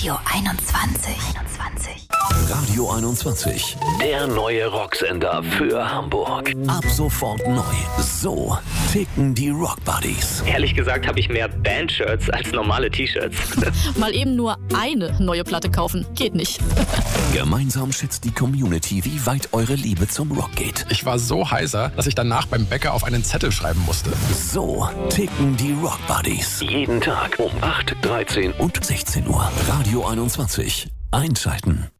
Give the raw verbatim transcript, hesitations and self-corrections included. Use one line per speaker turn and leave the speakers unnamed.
Radio einundzwanzig. einundzwanzig.
Radio einundzwanzig, der neue Rocksender für Hamburg. Ab sofort neu. So ticken die Rock Buddies.
Ehrlich gesagt habe ich mehr Band-Shirts als normale T-Shirts.
Mal eben nur eine neue Platte kaufen, geht nicht.
Gemeinsam schätzt die Community, wie weit eure Liebe zum Rock geht.
Ich war so heiser, dass ich danach beim Bäcker auf einen Zettel schreiben musste.
So ticken die Rock Buddies. Jeden Tag um acht, dreizehn und sechzehn Uhr. Radio einundzwanzig. Einschalten.